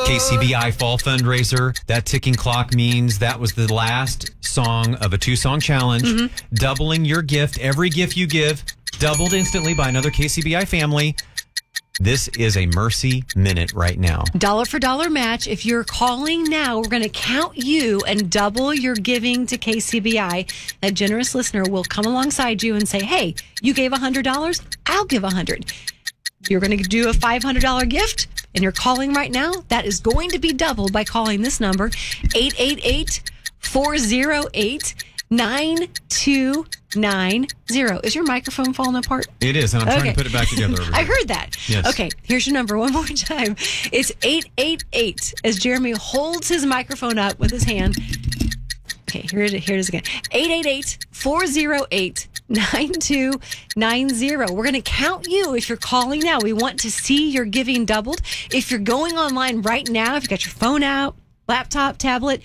KCBI Fall Fundraiser. That ticking clock means that was the last song of a 2-song challenge. Doubling your gift. Every gift you give, doubled instantly by another KCBI family. This is a Mercy Minute right now. Dollar for dollar match. If you're calling now, we're going to count you and double your giving to KCBI. A generous listener will come alongside you and say, hey, you gave $100, I'll give $100. You're going to do a $500 gift and you're calling right now. That is going to be doubled by calling this number, 888-408-9290. Is your microphone falling apart? It is, and I'm trying to put it back together over here. I heard that. Yes. Okay, here's your number one more time. It's 888, as Jeremy holds his microphone up with his hand. Okay, here it is again. 888-408-9290. We're going to count you if you're calling now. We want to see your giving doubled. If you're going online right now, if you got your phone out, laptop, tablet,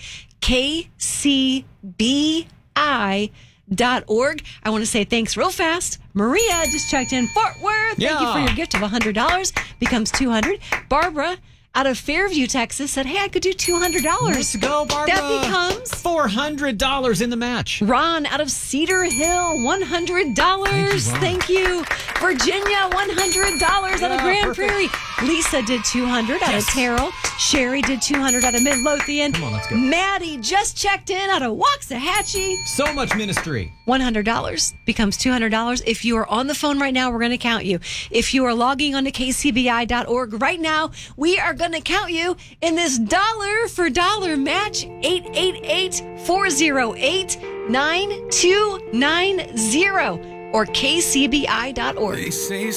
KCBI.org. I want to say thanks real fast. Maria just checked in Fort Worth. Thank you for your gift of $100. Becomes $200. Barbara out of Fairview, Texas said, hey, I could do $200. Let's go, Barbara. That becomes $400 in the match. Ron out of Cedar Hill, $100. Thank you. Virginia, $100 out of Grand Prairie. Lisa did $200 out of Terrell. Sherry did $200 out of Midlothian. Come on, let's go. Maddie just checked in out of Waxahachie. So much ministry. $100 becomes $200. If you are on the phone right now, we're going to count you. If you are logging on to kcbi.org right now, we are going to count you in this dollar for dollar match. 888-408-9290 or kcbi.org. They say